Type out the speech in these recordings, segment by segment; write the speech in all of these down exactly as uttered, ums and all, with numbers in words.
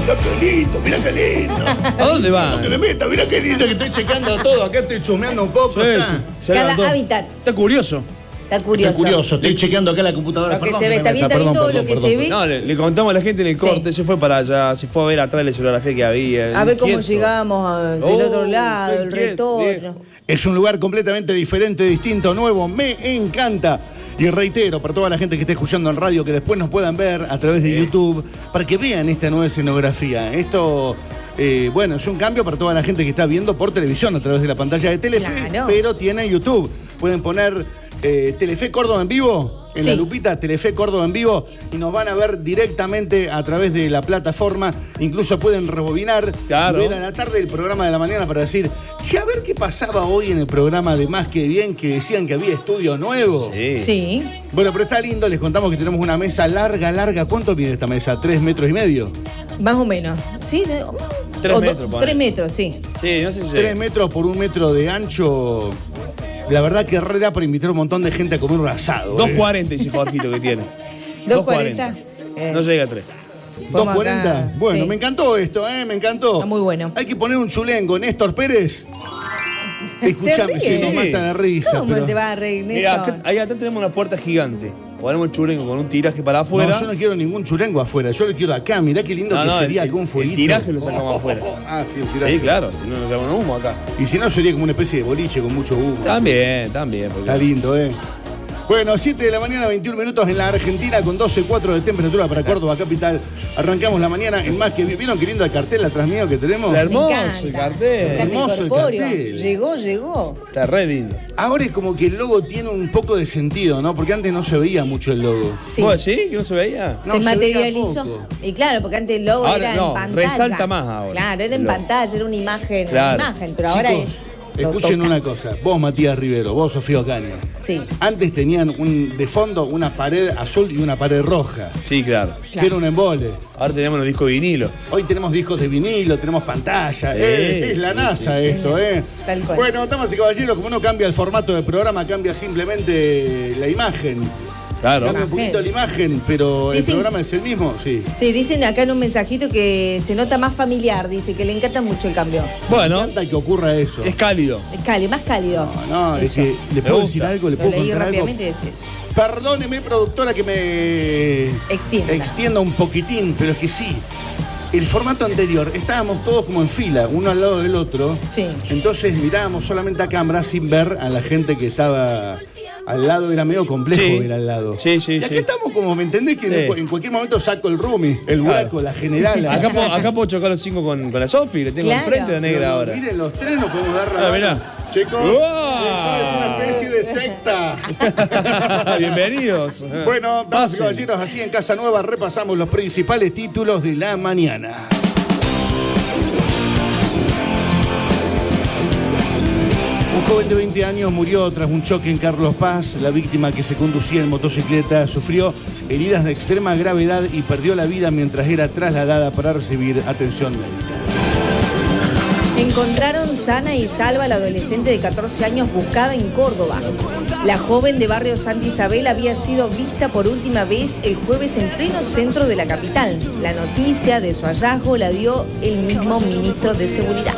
Mirá qué lindo, mirá qué lindo. ¿A dónde va? No te me metas, mirá qué lindo que estoy checando todo. Acá estoy chumeando un poco. Sí, está. se Cada levantó. hábitat. Está curioso. Está curioso. Estoy curioso, estoy chequeando acá la computadora. Lo que Perdón se ve, me está bien, meta, está bien perdón, todo lo perdón, que perdón. se ve. No, le, le contamos a la gente en el Sí. corte, se fue para allá, se fue a ver atrás la escenografía que había. A ver cómo inquieto. llegamos a- del Oh, otro lado, qué el inquieto, retorno. viejo. Es un lugar completamente diferente, distinto, nuevo. Me encanta. Y reitero, para toda la gente que esté escuchando en radio, que después nos puedan ver a través de YouTube, para que vean esta nueva escenografía. Esto, eh, bueno, es un cambio para toda la gente que está viendo por televisión a través de la pantalla de Telefe, Claro. pero tiene YouTube. Pueden poner eh, Telefe Córdoba en vivo. En Sí. la lupita, Telefe Córdoba en vivo, y nos van a ver directamente a través de la plataforma. Incluso pueden rebobinar Claro. y ver a la tarde el programa de la mañana para decir, che, a ver qué pasaba hoy en el programa de Más que Bien, que decían que había estudio nuevo. Sí. Sí. Bueno, pero está lindo, les contamos que tenemos una mesa larga, larga. ¿Cuánto mide esta mesa? ¿Tres metros y medio? Más o menos. Sí, de- Tres o do- metros, ponele. Tres metros, sí. Sí, no sé si Tres llega. metros por un metro de ancho. La verdad que re da para invitar a un montón de gente a comer un asado. dos eh. cuarenta dice Jorgito que tiene. dos cuarenta. Eh. No llega a tres. ¿dos Vamos cuarenta? acá. Bueno, Sí. me encantó esto, ¿eh? Me encantó. Está muy bueno. Hay que poner un chulengo. Néstor Pérez. Escuchame, ríe. si nos mata de risa. ¿Cómo pero- te va a reír, Mira, Néstor? acá- ahí atrás tenemos una puerta gigante. Ponemos el chulengo con un tiraje para afuera. No, yo no quiero ningún chulengo afuera. Yo lo quiero acá. Mirá qué lindo No, que no, sería el- acá un el fueguito. tiraje lo sacamos Oh, oh, oh, afuera. oh. Ah, sí, el tiraje. Sí, claro, si no nos llevan humo acá. Y si no, sería como una especie de boliche con mucho humo. También, también. Porque... Está lindo, ¿eh? Bueno, siete de la mañana, veintiún minutos en la Argentina, con doce coma cuatro de temperatura para Córdoba capital. Arrancamos la mañana en Más que Bien. ¿Vieron qué lindo el cartel atrás mío que tenemos? La Me hermoso encanta. el Me cartel. encanta Hermoso el corpóreo. cartel. Llegó, llegó. Está re lindo. Ahora es como que el logo tiene un poco de sentido, ¿no? Porque antes no se veía mucho el logo. Sí. ¿Vos decís que no se veía? No, se se materializó. veía poco. Y claro, porque antes el logo Ahora era no, en pantalla. resalta más ahora. Claro, era el en logo. pantalla, era una imagen, Claro. una imagen, pero ahora Chicos, es. lo escuchen una tocas. cosa. Vos, Matías Rivero, vos, Sofía Ocaña. Sí. Antes tenían un, de fondo una pared azul y una pared roja. Sí, claro. Que era un embole. Ahora tenemos los discos de vinilo. Hoy tenemos discos de vinilo, tenemos pantalla. Sí, Eh, es la sí, NASA sí, sí. esto, ¿eh? Tal cual. Bueno, damas y caballeros, como no cambia el formato del programa, cambia simplemente la imagen. Claro. Cambia un poquito la imagen, pero el Dicen- programa es el mismo, sí. Sí, dicen acá en un mensajito que se nota más familiar, dice que le encanta mucho el cambio. Me Bueno, encanta que ocurra eso. es cálido. Es cálido, más cálido. No, no, es Eso. que le Me puedo gusta. decir algo, le Lo puedo leí contar algo. rápidamente, es eso. Perdóneme, productora, que me Extienda. extienda un poquitín, pero es que sí. El formato anterior, estábamos todos como en fila, uno al lado del otro. Sí. Entonces mirábamos solamente a cámara sin ver a la gente que estaba al lado. Era medio complejo Sí. ver al lado. Sí, sí, Y acá sí. estamos como, ¿me entendés? Que en, Sí. cu- en cualquier momento saco el roomie, el buraco, Claro. la general. la- Acá, puedo, acá puedo chocar los cinco con, con la Sofi, le tengo Claro. enfrente la negra No, no, ahora. Miren los tres, no podemos dar la Ah, mano. mirá. Chicos, ¡Uah! esto es una especie de secta. Bienvenidos. Bueno, damas y Pasen. caballeros, así en Casa Nueva repasamos los principales títulos de la mañana. Un joven de veinte años murió tras un choque en Carlos Paz. La víctima, que se conducía en motocicleta, sufrió heridas de extrema gravedad y perdió la vida mientras era trasladada para recibir atención médica. Encontraron sana y salva a la adolescente de catorce años buscada en Córdoba. La joven de barrio Santa Isabel había sido vista por última vez el jueves en pleno centro de la capital. La noticia de su hallazgo la dio el mismo ministro de Seguridad.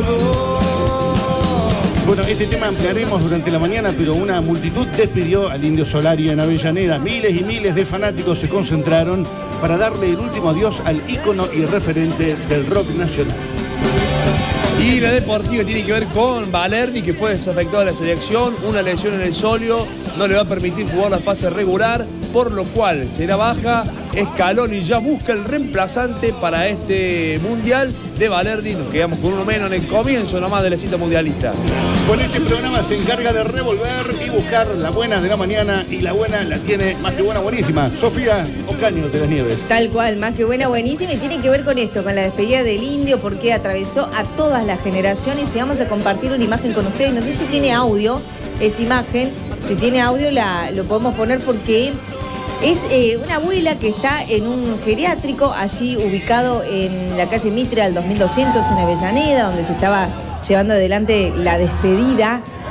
Bueno, este tema ampliaremos durante la mañana, pero una multitud despidió al Indio Solari en Avellaneda. Miles y miles de fanáticos se concentraron para darle el último adiós al ícono y referente del rock nacional. Y la deportiva tiene que ver con Valerdi, que fue desafectado de la selección. Una lesión en el sóleo no le va a permitir jugar la fase regular, por lo cual será baja. Scaloni ya busca el reemplazante para este mundial de Valerdi. Nos quedamos con uno menos en el comienzo nomás de la cita mundialista. Con este programa se encarga de revolver y buscar la buena de la mañana, y la buena la tiene más que buena, buenísima, Sofía Ocaño de las Nieves. Tal cual, más que buena, buenísima. Y tiene que ver con esto, con la despedida del Indio, porque atravesó a todas las generaciones. Y vamos a compartir una imagen con ustedes. No sé si tiene audio esa imagen. Si tiene audio la, lo podemos poner porque es eh, una abuela que está en un geriátrico allí ubicado en la calle Mitre al dos mil doscientos en Avellaneda, donde se estaba llevando adelante la despedida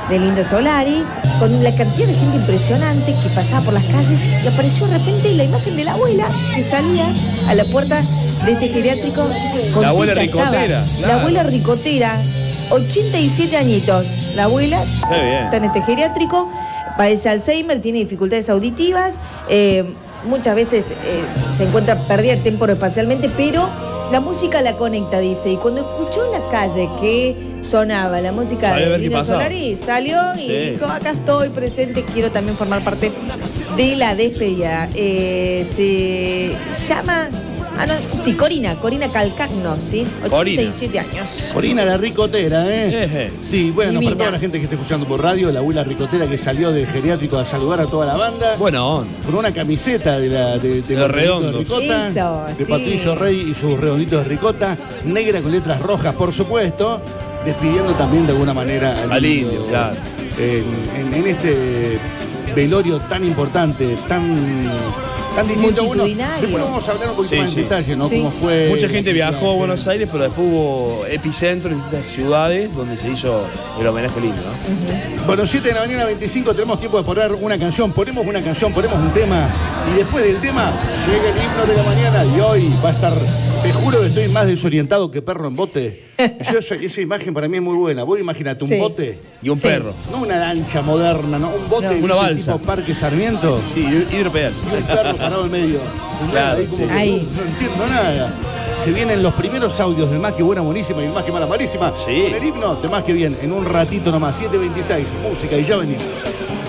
del Indio Solari, con la cantidad de gente impresionante que pasaba por las calles y apareció de repente la imagen de la abuela que salía a la puerta de este geriátrico. La abuela Contenta ricotera. estaba. Claro. La abuela ricotera, ochenta y siete añitos. La abuela Qué bien. está en este geriátrico, padece Alzheimer, tiene dificultades auditivas, eh, muchas veces eh, se encuentra perdida temporal-espacialmente, pero la música la conecta, dice. Y cuando escuchó en la calle que sonaba la música Salió a ver de qué Indio pasaba. Solari, salió y Sí. dijo, acá estoy presente, quiero también formar parte de la despedida. Eh, se llama... Ah, no, sí, Corina, Corina Calcagno, ¿sí? ochenta y siete años. Corina la ricotera, ¿eh? Eje. Sí, bueno, Divina. para toda la gente que esté escuchando por radio, la abuela ricotera que salió del geriátrico a saludar a toda la banda. Bueno, Con una camiseta de la de, de Los los redondos. de ricota, Eso, de sí. Patricio Rey y sus redonditos de ricota, negra con letras rojas, por supuesto, despidiendo también de alguna manera al, Al indio, claro. En, en- en este velorio tan importante, tan, tan distinto a uno. Multitudinario. Después vamos a hablar un poquito Sí, más sí. en detalle, ¿no? Sí. Cómo fue. mucha gente viajó a Buenos Aires, pero después hubo epicentro en distintas ciudades donde se hizo el homenaje al indio, ¿no? Bueno, siete de la mañana, veinticinco, tenemos tiempo de poner una canción. Ponemos una canción, ponemos un tema. Y después del tema, llega el himno de la mañana. Y hoy va a estar, te juro que estoy más desorientado que perro en bote. Yo, soy- esa imagen para mí es muy buena. Vos imagínate un Sí. bote, Y un Sí. perro. no una lancha moderna, no, un bote No. ¿viste? Una balsa. tipo Parque Sarmiento. Sí, hidropedal. Y un perro parado en medio. Claro, Ahí como sí. que, Ahí. uf, no entiendo nada. Se vienen los primeros audios de Más que Buena, Buenísima y Más que Mala, Malísima. Sí. Con el himno de Más que Bien, en un ratito nomás, siete veintiséis, música y ya venimos.